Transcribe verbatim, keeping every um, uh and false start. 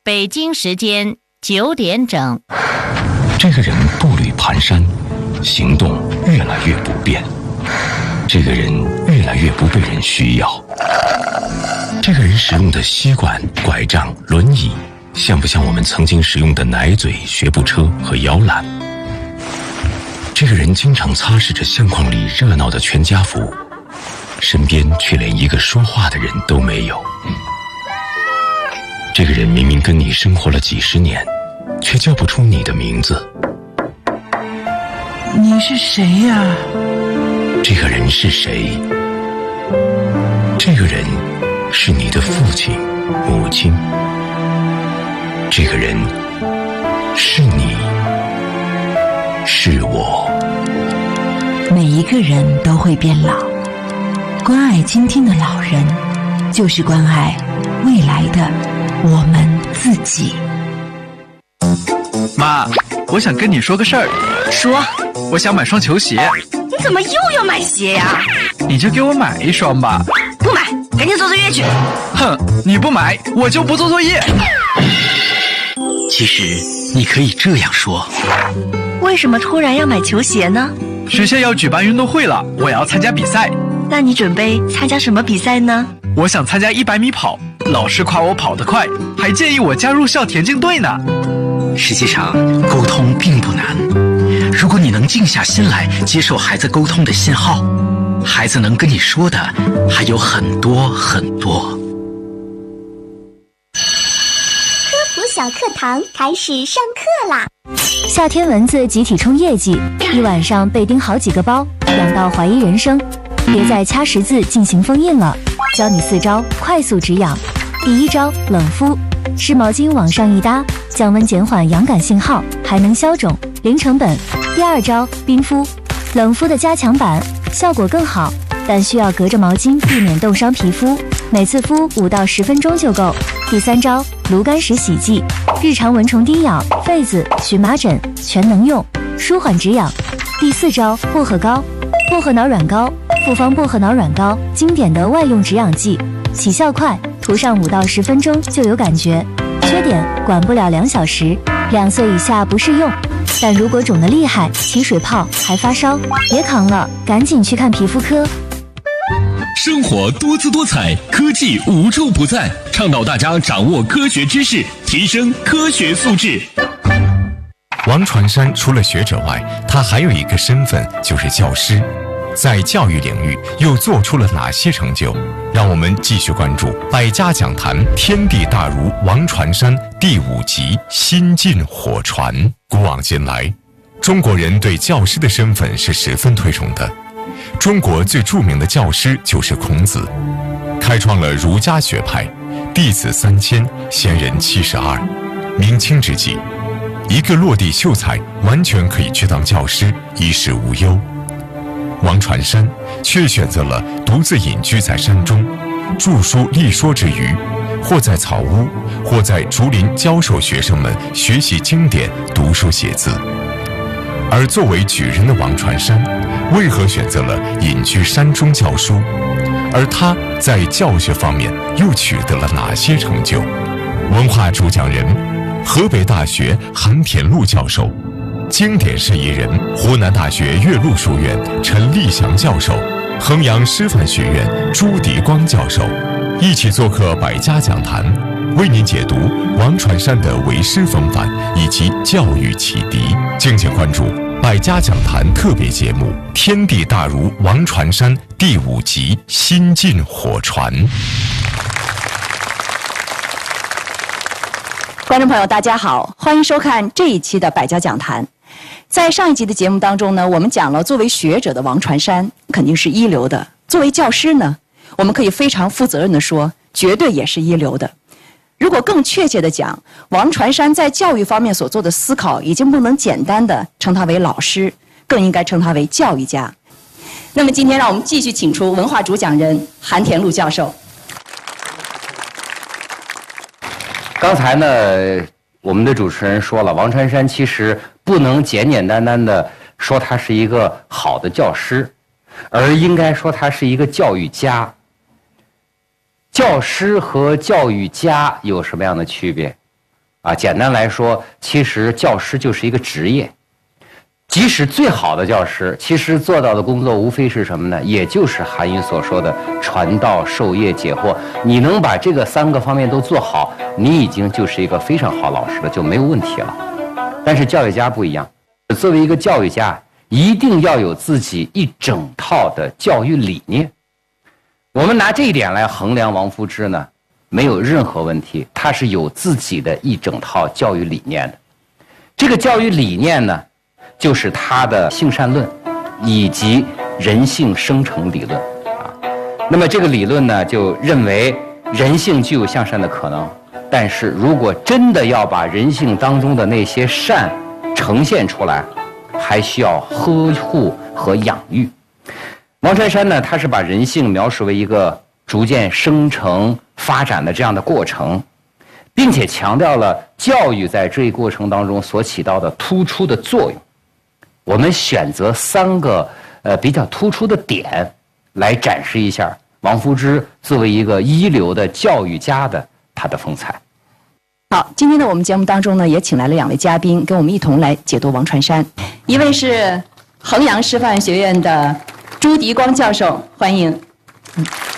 北京时间九点整。 这个人步履蹒跚，行动越来越不便。这个人越来越不被人需要。这个人使用的吸管、拐杖、轮椅，像不像我们曾经使用的奶嘴、学步车和摇篮？这个人经常擦拭着相框里热闹的全家福，身边却连一个说话的人都没有。这个人明明跟你生活了几十年，却叫不出你的名字。 你是谁呀？ 这个人是谁？这个人是你的父亲、母亲。这个人是你，是我。 每一个人都会变老，关爱今天的老人，就是关爱未来的我们自己。 妈，我想跟你说个事儿。 说。 我想买双球鞋。 你怎么又要买鞋呀？ 你就给我买一双吧。 不买，赶紧做作业去。 哼，你不买，我就不做作业。 其实你可以这样说。 为什么突然要买球鞋呢？ 学校要举办运动会了，我要参加比赛。 那你准备参加什么比赛呢？ 我想参加一百米跑，老师夸我跑得快，还建议我加入校田径队呢。 实际上，沟通并不难。如果你能静下心来接受孩子沟通的信号，孩子能跟你说的还有很多很多。 科普小课堂开始上课啦！ 夏天蚊子集体冲业绩，一晚上被叮好几个包，痒到怀疑人生。别再掐十字进行封印了，教你四招快速止痒。第一招，冷敷，湿毛巾往上一搭，降温减缓痒感信号，还能消肿，零成本。第二招，冰敷，冷敷的加强版，效果更好，但需要隔着毛巾避免冻伤皮肤，每次敷五到十分钟就够。第三招，炉甘石洗剂，日常蚊虫叮咬、痱子、荨麻疹全能用，舒缓止痒。第四招，薄荷膏，薄荷脑软膏，复方薄荷脑软膏，经典的外用止痒剂，起效快，涂上五到十分钟就有感觉。缺点，管不了两小时，两岁以下不适用。但如果肿得厉害，起水泡还发烧，别扛了，赶紧去看皮肤科。 生活多姿多彩，科技无处不在，倡导大家掌握科学知识，提升科学素质。 王传山除了学者外，他还有一个身份，就是教师。在教育领域又做出了哪些成就？让我们继续关注《百家讲坛》天地大儒王传山第五集心尽火传。古往今来，中国人对教师的身份是十分推崇的。中国最著名的教师就是孔子，开创了儒家学派，弟子三千，贤人七十二。明清之际，一个落地秀才完全可以去当教师，衣食无忧。王传山却选择了独自隐居在山中，著书立说之余，或在草屋，或在竹林教授学生们学习经典、读书写字。而作为举人的王传山，为何选择了隐居山中教书？而他在教学方面又取得了哪些成就？文化主讲人，河北大学韩田禄教授，经典释疑人，湖南大学岳麓书院陈立祥教授，衡阳师范学院朱迪光教授，一起做客百家讲坛，为您解读王传山的为师风范以及教育启迪。敬请关注百家讲坛特别节目《天地大儒王传山》第五集心尽火传。 观众朋友大家好，欢迎收看这一期的百家讲坛。在上一集的节目当中呢，我们讲了作为学者的王传山肯定是一流的，作为教师呢，我们可以非常负责任地说，绝对也是一流的。如果更确切地讲，王传山在教育方面所做的思考，已经不能简单地称他为老师，更应该称他为教育家。那么今天让我们继续请出文化主讲人韩田禄教授。 刚才呢，我们的主持人说了，王传山其实不能简简单单的说他是一个好的教师，而应该说他是一个教育家。教师和教育家有什么样的区别？ 啊，简单来说，其实教师就是一个职业。即使最好的教师，其实做到的工作无非是什么呢？也就是韩愈所说的传道授业解惑。你能把这个三个方面都做好，你已经就是一个非常好老师了，就没有问题了。但是教育家不一样，作为一个教育家，一定要有自己一整套的教育理念。我们拿这一点来衡量王夫之呢，没有任何问题，他是有自己的一整套教育理念的。这个教育理念呢，就是他的性善论以及人性生成理论啊。那么这个理论呢，就认为人性具有向善的可能，但是如果真的要把人性当中的那些善呈现出来，还需要呵护和养育。王传山呢，他是把人性描述为一个逐渐生成发展的这样的过程，并且强调了教育在这一过程当中所起到的突出的作用。我们选择三个呃比较突出的点来展示一下王夫之作为一个一流的教育家的他的风采。 好，今天的我们节目当中呢，也请来了两位嘉宾，跟我们一同来解读王传山。一位是衡阳师范学院的朱迪光教授，欢迎。嗯